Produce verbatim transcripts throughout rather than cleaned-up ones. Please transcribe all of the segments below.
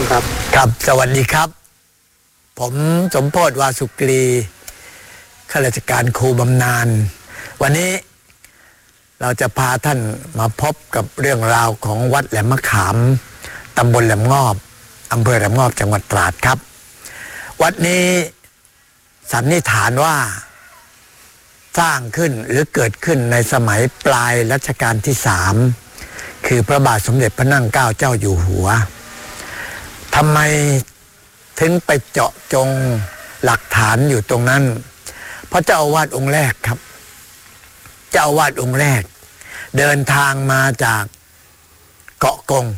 ครับครับสวัสดีครับผมสมโพธิ์วาสุกรีข้าราชการครูบำนาญวันนี้เราจะพาท่านมาพบกับเรื่องราวของวัดแหลมมะขามตำบลแหลมงอบอำเภอแหลมงอบจังหวัดตราดครับวัดนี้สันนิษฐานว่าสร้างขึ้นหรือเกิดขึ้นในสมัยปลายรัชกาลที่สามคือพระบาทสมเด็จพระนั่งเกล้าเจ้าอยู่หัวทำไมถึงไปเจาะจงหลักฐานอยู่ตรงนั้นเพราะเจ้าอาวาสองค์แรกครับเจ้าอาวาสองค์แรกเดินทางมาจากเกาะกง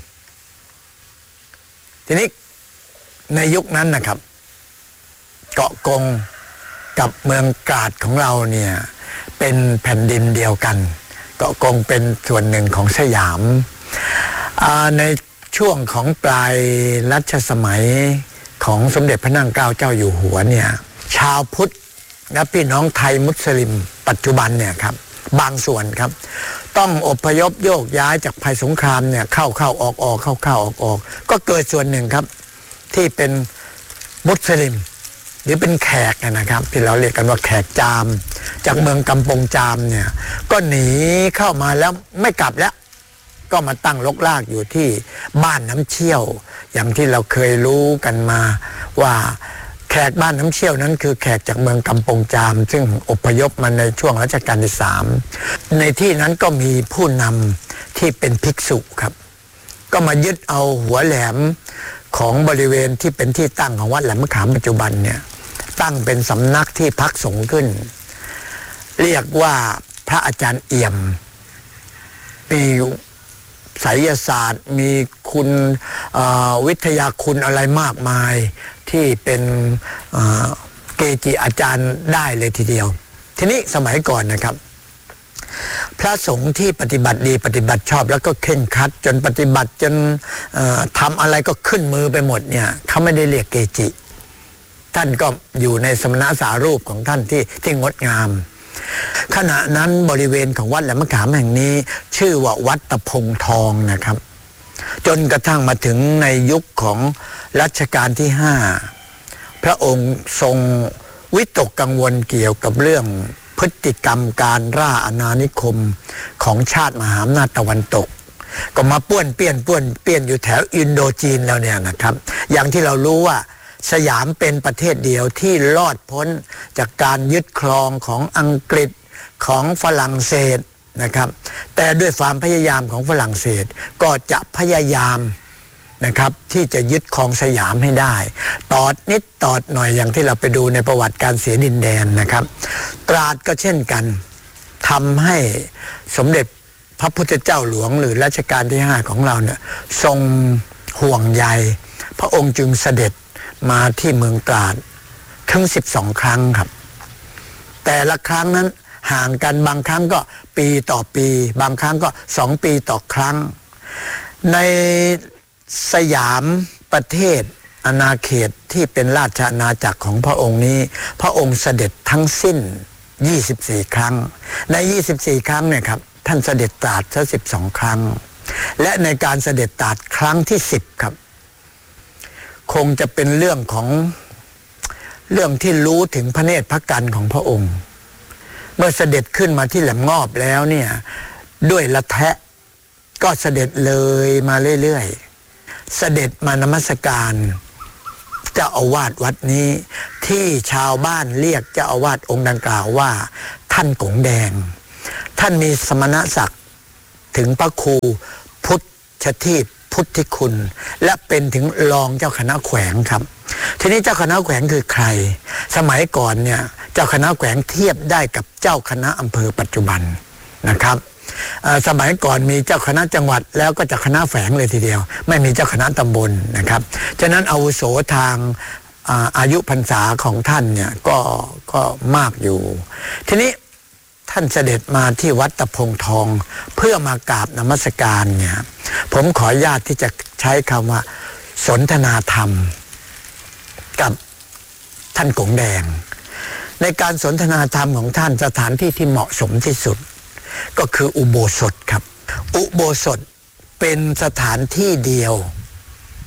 ทีนี้ในยุคนั้นนะครับเกาะกงกับเมืองตราดของเราเนี่ยเป็นแผ่นดินเดียวกันเกาะกงเป็นส่วนหนึ่งของสยามในช่วงของปลายรัชสมัยของสมเด็จพระนั่งเกล้าเจ้าอยู่หัวเนี่ยชาวพุทธและพี่น้องไทยมุสลิมปัจจุบันเนี่ยครับบางส่วนครับต้องอพยพโยกย้ายจากภัยสงครามเนี่ยเข้าเข้าออกออกเข้าเข้าออกออกก็เกิดส่วนหนึ่งครับที่เป็นมุสลิมหรือเป็นแขกนะครับที่เราเรียกกันว่าแขกจามจากเมืองกำปงจามเนี่ยก็หนีเข้ามาแล้วไม่กลับแล้วก็มาตั้งรกรากอยู่ที่บ้านน้ำเชี่ยวอย่างที่เราเคยรู้กันมาว่าแขกบ้านน้ำเชี่ยวนั้นคือแขกจากเมืองกำปงจามซึ่งอพยพมาในช่วงรัชกาลที่สามในที่นั้นก็มีผู้นำที่เป็นภิกษุครับก็มายึดเอาหัวแหลมของบริเวณที่เป็นที่ตั้งของวัดแหลมมะขามปัจจุบันเนี่ยตั้งเป็นสำนักที่พักสงฆ์ขึ้นเรียกว่าพระอาจารย์เอี่ยมมีไสยศาสตร์มีคุณวิทยาคุณอะไรมากมายที่เป็นเกจิอาจารย์ได้เลยทีเดียวทีนี้สมัยก่อนนะครับพระสงฆ์ที่ปฏิบัติดีปฏิบัติชอบแล้วก็เคร่งครัดจนปฏิบัติจนทำอะไรก็ขึ้นมือไปหมดเนี่ยเขาไม่ได้เรียกเกจิท่านก็อยู่ในสมณสารูปของท่านที่ที่งดงามขณะนั้นบริเวณของวัดแหลมมะขามแห่งนี้ชื่อว่าวัดตะพงทองนะครับจนกระทั่งมาถึงในยุคของรัชกาลที่ห้าพระองค์ทรงวิตกกังวลเกี่ยวกับเรื่องพฤติกรรมการร่าอาณานิคมของชาติมหาอำนาจตะวันตกก็มาป้วนเปี้ยนป้วนเปี้ยนอยู่แถวอินโดจีนแล้วเนี่ยนะครับอย่างที่เรารู้ว่าสยามเป็นประเทศเดียวที่รอดพ้นจากการยึดครองของอังกฤษของฝรั่งเศสนะครับแต่ด้วยความพยายามของฝรั่งเศสก็จะพยายามนะครับที่จะยึดครองสยามให้ได้ตอดนิดตอดหน่อยอย่างที่เราไปดูในประวัติการเสียดินแดนนะครับตราดก็เช่นกันทำให้สมเด็จพระพุทธเจ้าหลวงหรือรัชกาลที่ห้าของเราเนี่ยทรงห่วงใยพระองค์จึงเสด็จมาที่เมืองตราดถึงสิบสองครั้งครับแต่ละครั้งนั้นห่างกันบางครั้งก็ปีต่อปีบางครั้งก็สองปีต่อครั้งในสยามประเทศอาณาเขตที่เป็นราชอาณาจักรของพระองค์นี้พระองค์เสด็จทั้งสิ้นยี่สิบสี่ครั้งในยี่สิบสี่ครั้งเนี่ยครับท่านเสด็จตราดซะสิบสองครั้งและในการเสด็จตราดครั้งที่สิบครับคงจะเป็นเรื่องของเรื่องที่รู้ถึงพระเนตรพระกันของพระองค์เมื่อเสด็จขึ้นมาที่แหลมงอบแล้วเนี่ยด้วยละแทะก็เสด็จเลยมาเรื่อยๆเสด็จมานมัสการเจ้าอาวาสวัดนี้ที่ชาวบ้านเรียกเจ้าอาวาสองค์ดังกล่าวว่าท่านกงแดงท่านมีสมณศักดิ์ถึงพระครูพุทธทีพพุทธิคุณและเป็นถึงรองเจ้าคณะแขวงครับทีนี้เจ้าคณะแขวงคือใครสมัยก่อนเนี่ยเจ้าคณะแขวงเทียบได้กับเจ้าคณะอำเภอปัจจุบันนะครับสมัยก่อนมีเจ้าคณะจังหวัดแล้วก็เจ้าคณะแฝงเลยทีเดียวไม่มีเจ้าคณะตำบลนะครับฉะนั้นอาวุโสทางอายุพรรษาของท่านเนี่ยก็ก็มากอยู่ทีนี้ท่านเสด็จมาที่วัดตะพงทองเพื่อมากราบนมัสการเนี่ยผมขออนุญาตที่จะใช้คำว่าสนทนาธรรมกับท่านกงแดงในการสนทนาธรรมของท่านสถานที่ที่เหมาะสมที่สุดก็คืออุโบสถครับอุโบสถเป็นสถานที่เดียว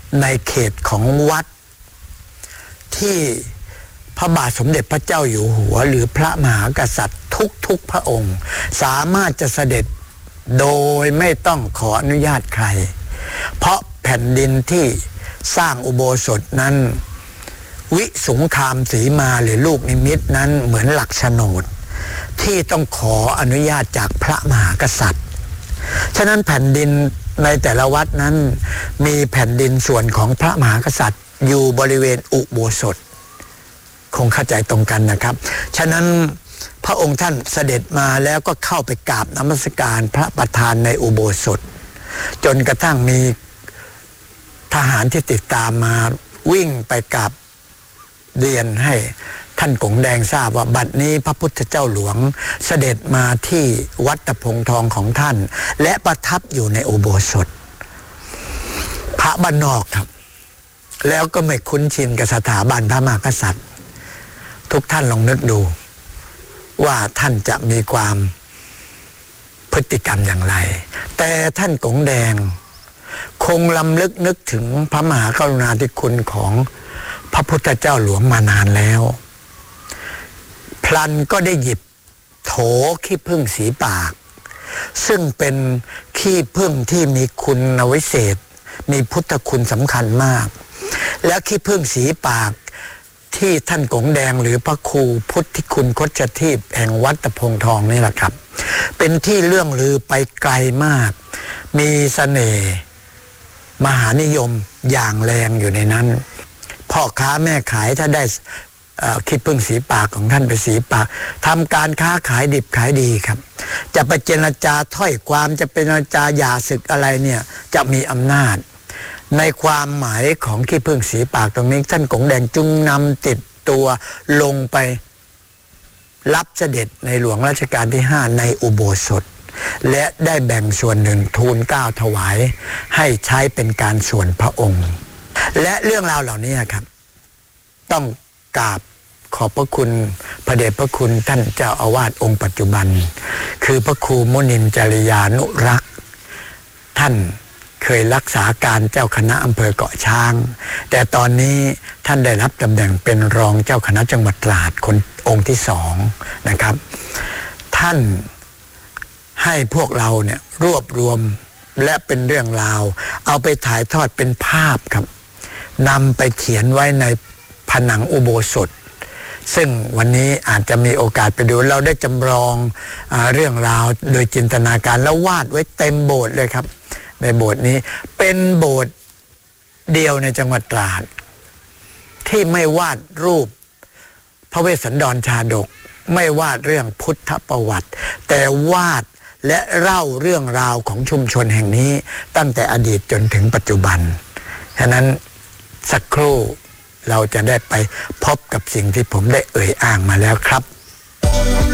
ในเขตของวัดที่พระบาทสมเด็จพระเจ้าอยู่หัวหรือพระมหากษัตริย์ทุกๆพระองค์สามารถจะเสด็จโดยไม่ต้องขออนุญาตใครเพราะแผ่นดินที่สร้างอุโบสถนั้นวิสุงคามสีมาหรือลูกนิมิตนั้นเหมือนหลักโฉนดที่ต้องขออนุญาตจากพระมหากษัตริย์ฉะนั้นแผ่นดินในแต่ละวัดนั้นมีแผ่นดินส่วนของพระมหากษัตริย์อยู่บริเวณอุโบสถคงเข้าใจตรงกันนะครับฉะนั้นพระองค์ท่านเสด็จมาแล้วก็เข้าไปกราบนมัสการพระประธานในอุโบสถจนกระทั่งมีทหารที่ติดตามมาวิ่งไปกราบเรียนให้ท่านกงแดงทราบว่าบัดนี้พระพุทธเจ้าหลวงเสด็จมาที่วัดตะพงทองของท่านและประทับอยู่ในอุโบสถพระบ้านนอกครับแล้วก็ไม่คุ้นชินกับสถาบันพระมหากษัตริย์ทุกท่านลองนึกดูว่าท่านจะมีความพฤติกรรมอย่างไรแต่ท่านกงแดงคงลำลึกนึกถึงพระมหากรุณาธิคุณของพระพุทธเจ้าหลวงมานานแล้วพลันก็ได้หยิบโถขี้ผึ้งสีปากซึ่งเป็นขี้ผึ้งที่มีคุณวิเศษมีพุทธคุณสำคัญมากแล้วขี้ผึ้งสีปากที่ท่านกงแดงหรือพระครูพุทธิคุณคชทีปแห่งวัดตะพงทองนี่แหละครับเป็นที่เลื่องลือไปไกลมากมีเสน่ห์มหานิยมอย่างแรงอยู่ในนั้นพ่อค้าแม่ขายถ้าได้ขี้ผึ้งสีปากของท่านไปสีปากทำการค้าขายดิบขายดีครับจะไปเจรจาถ้อยความจะเป็นเจรจาหย่าศึกอะไรเนี่ยจะมีอำนาจในความหมายของขี้ผึ้งสีปากตรงนี้ท่านกงแดงจึงนำติดตัวลงไปรับเสด็จในหลวงรัชกาลที่ห้าในอุโบสถและได้แบ่งส่วนหนึ่งทูลเกล้าถวายให้ใช้เป็นการส่วนพระองค์และเรื่องราวเหล่านี้ครับต้องกราบขอบพระคุณพระเดชพระคุณท่านเจ้าอาวาสองค์ปัจจุบันคือพระครูมุนินทร์จริยานุรักษ์ท่านเคยรักษาการเจ้าคณะอำเภอเกาะช้างแต่ตอนนี้ท่านได้รับตำแหน่งเป็นรองเจ้าคณะจังหวัดตราดคนองค์ที่สองนะครับท่านให้พวกเราเนี่ยรวบรวมและเป็นเรื่องราวเอาไปถ่ายทอดเป็นภาพครับนำไปเขียนไว้ในผนังอุโบสถซึ่งวันนี้อาจจะมีโอกาสไปดูเราได้จำลองอ่าเรื่องราวโดยจินตนาการแล้ววาดไว้เต็มโบสถ์เลยครับในโบสถ์นี้เป็นโบสถ์เดียวในจังหวัดตราดที่ไม่วาดรูปพระเวสสันดรชาดกไม่วาดเรื่องพุทธประวัติแต่วาดและเล่าเรื่องราวของชุมชนแห่งนี้ตั้งแต่อดีตจนถึงปัจจุบันฉะนั้นสักครู่เราจะได้ไปพบกับสิ่งที่ผมได้เอ่ยอ้างมาแล้วครับ